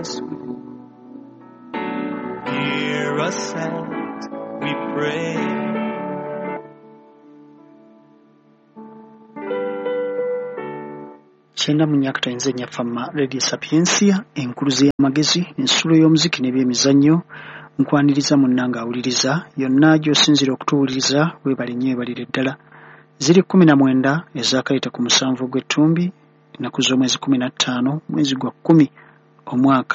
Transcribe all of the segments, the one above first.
us good. Hear us as we pray. Kyenda mu myaka tayinza ennyafamma Radio Sapiensia enkuluze y'amagezi ensulo y'omuziki n'ebyemizannyo nkwaniriza munnanga awuliriza yonna gy'osinzira okutuwuliriza weebale nnyo ebalire ddala ziri 19 ezakayita ku 7 gw'ettumbi ennaku z'omwezi 15 mwezi gwa 10 omwaka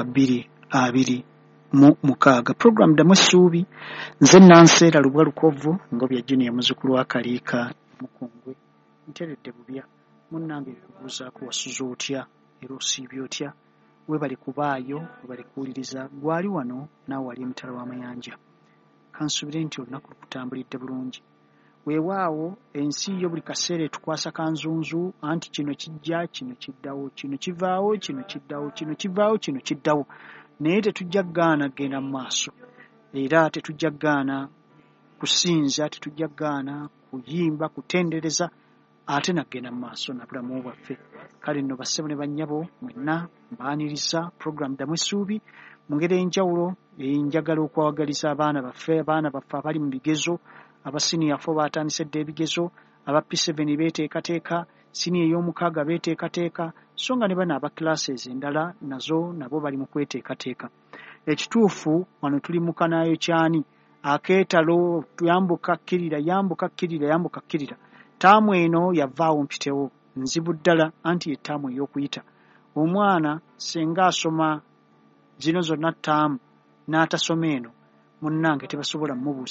2026 program Damu Essuubi nze Nanseera Lubwa Lukovu Ngobya Junior muzzukulu wa Kaliika Mukungwe nteredde bubya munnange kubuuzaako wasuza otya era osiibye otya webali kubaayo webali kuwuliriza gwali wano naawe wali emitala w'amayanja kansubire nti olunaku lukutambulidde bulungi weewaawo ensi yo buli kaseera etukwasa kanzunzu anti kino kijja kino kiddawo kino kivaawo kino kiddawo kino kivaawo kino kiddawo naye tetujja kugaana kgenda mu maaso era tetujja kugaana kusinza tetujja kugaana kuyimba kutendereza ate nagenda mu maaso na bulamu bwaffe kale nno bassebo ne bannyabo mwenna mbaaniriza program Damu Essuubi mu ngeri enjawulo njagala okwawagaliza abaana baffe abali mu bigezo abasiniya 4 baatandise dda ebigezo aba P7 beeteekateeka siniya ey'omukaaga beeteekateeka so nga ne bano aba classes endala nazo nabo bali mu kweteekateeka ekituufu wano tuli mu kanaayo kyani akeetalo yambuka kkirira taamu eno yavaawo mpitewo nzibu ddala anti ye taamu ey'okuyita omwana senga asoma zino zonna taamu n'atasoma eno munnange tebasobola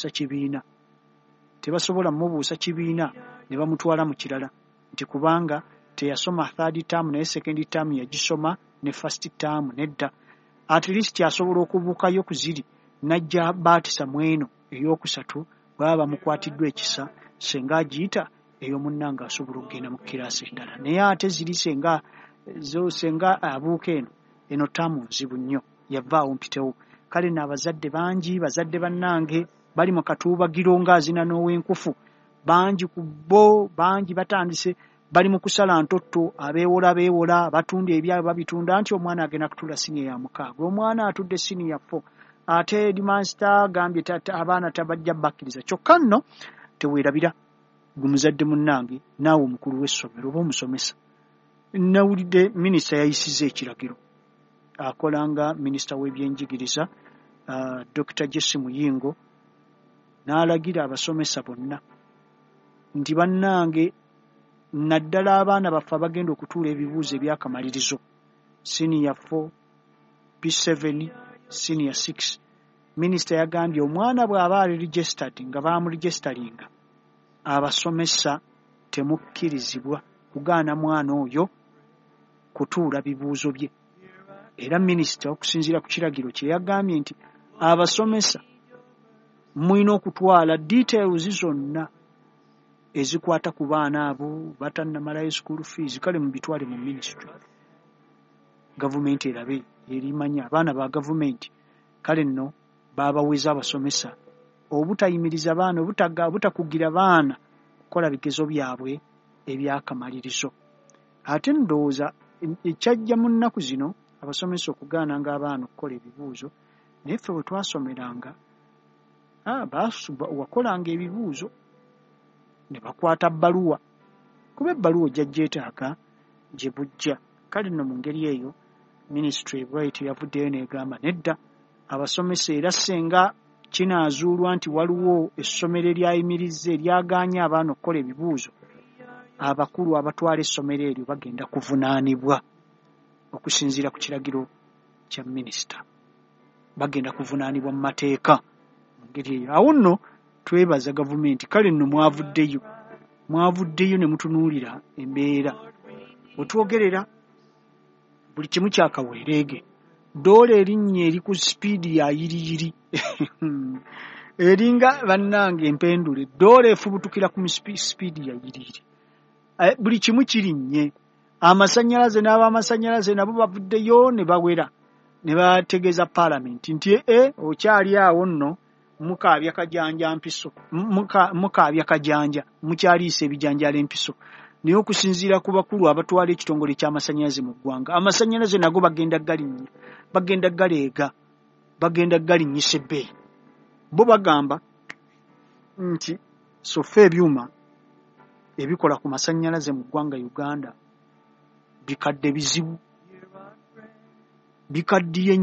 mmubuusa kibiina ne bamutwala mu kirala nti kubanga teyasoma third term naye second term yagisoma ne first term nedda at least asobola okubuukayo ku ziri najja baatisa mweno ey'okusatu bwaba bamukwatiddwa ekisa senga agiyita eyo munnanga asobola okugenda mu kiraasi endala naye ate ziri senga abuuka eno taamu nzibu nnyo yavaawo mpitewo kale n'abazadde bangi bazadde bannange bali mu katuubagiro ng'azina n'ow'enkufu bangi ku bo bangi batandise bali mu kusala ntotto abeewola batunda ebyabwe babitunda anti omwana agenda kutuula siniya ya 6 omwana atudde siniya 4 ate Dimansita agambye abaana tabajja bakkiriza kyokka nno teweerabira gumuzadde munnange naawe omukulu w'essomero oba omusomesa nawulidde minisita yayisizza ekiragiro akolanga minisita w'ebyenjigiriza Dr. Jesse Muyingo n'alagira abasomesa bonna nti bannange naddala abaana baffe abagenda okutuula ebibuuzo ebyakamalirizo siniya 4 P7 siniya 6 minisita yagambye omwana bw'aba ali registered nga baamuregisteringa abasomesa temukkirizibwa kugaana mwana oyo kutuula bibuuzo bye era minisita okusinziira ku kiragiro kye yagambye nti abasomesa mulina okutwala details zonna ezikwata ku baana abo batannamalayo school fees kale mu bitwale mu ministry gavumenti erabe erimanya abaana ba gavumenti kale nno babaweza abasomesa obutayimiriza abaana obutakugira baana kukola bigezo byabwe ebyakamalirizo ate ndowooza ekyajja mu nnaku zino abasomesa okugaananga abaana okukola ebibuuzo naye ffe bwe twasomeranga wakolanga ebibuuzo ne bakwata bbaluwa kuba ebbaluwa ojja gyetaaga gye bujja kale nno mu ngeri eyo minisitule bwayiti yavuddeyo n'egamba nedda abasomesa era senga kinaazuulwa nti waliwo essomero eryayimirizza eryagaanya abaana okukola ebibuuzo abakulu abatwala essomero eryo bagenda kuvunaanibwa okusinziira ku kiragiro kya minisita bagenda kuvunaanibwa mu mateeka mu ngeri eyo awo nno twebaza gavumenti kale nno mwavuddeyo ne mutunuulira embeera otwogerera buli kimu kyakaweereege doola erinnya eri ku sipiidi ya yiriyiri eringa bannange empendule doola efubutukira ku sipiidi ya yiriyiri buli kimu kirinnye amasannyalaze n'ab'amasannyalaze nabo bavuddeyo ne bawera ne bategeeza paalamenti nti okyali awo nno mukaabya kajanja mpiso mukaabya kajanja mukyaliisa ebijanjala empiso naye okusinziira ku bakulu abatwala ekitongole ky'amasannyalaze mu ggwanga amasannyalaze nago bagenda galinnya bagenda galeega, bagenda galinnyisa ebbeeyi. Bo bagamba nti sofa ebyuma ebikola ku masannyalaze mu ggwanga Uganda bikadde bizibu, bikaddiye